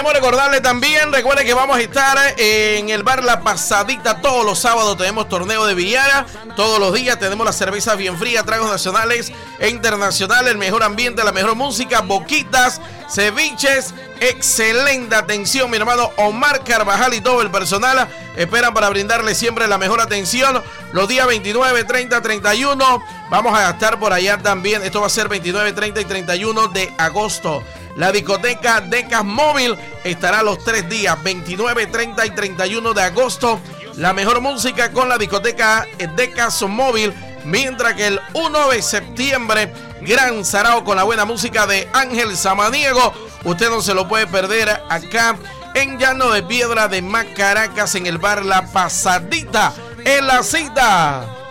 queremos recordarle también, recuerde que vamos a estar en el bar La Pasadita todos los sábados. Tenemos torneo de billar, todos los días tenemos las cervezas bien frías, tragos nacionales e internacionales, el mejor ambiente, la mejor música, boquitas, ceviches, excelente atención. Mi hermano Omar Carvajal y todo el personal esperan para brindarle siempre la mejor atención. Los días 29, 30, 31 vamos a estar por allá también. Esto va a ser 29, 30 y 31 de agosto. La discoteca Decas Móvil estará los 3 días, 29, 30 y 31 de agosto. La mejor música con la discoteca Decas Móvil. Mientras que el 1 de septiembre, Gran Sarao con la buena música de Ángel Samaniego. Usted no se lo puede perder acá en Llano de Piedra de Macaracas, en el bar La Pasadita. En la cita.